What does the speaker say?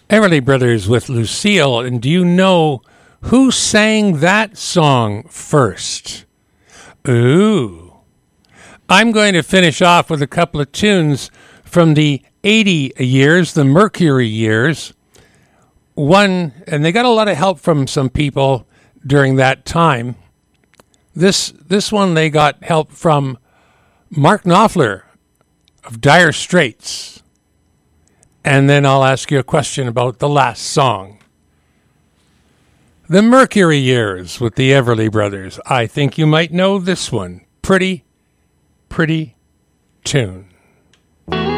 Everly Brothers with Lucille. And do you know who sang that song first? Ooh. I'm going to finish off with a couple of tunes from the 80 years, the Mercury years. One, and they got a lot of help from some people during that time. This one they got help from Mark Knopfler of Dire Straits. And then I'll ask you a question about the last song. The Mercury Years with the Everly Brothers. I think you might know this one. Pretty tune.